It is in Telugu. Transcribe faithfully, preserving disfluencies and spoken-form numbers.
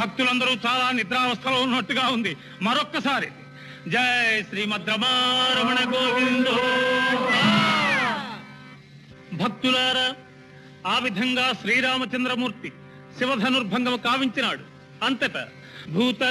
భక్తులందరూ చాలా నిద్రావస్థలో ఉన్నట్టుగా ఉంది. మరొక్కసారి జై శ్రీమద్రమారమణ గోవిందో. భక్తులారా, ఆ విధంగా శ్రీరామచంద్రమూర్తి శివధనుర్భంగము కావించినాడు. అంతటా భూత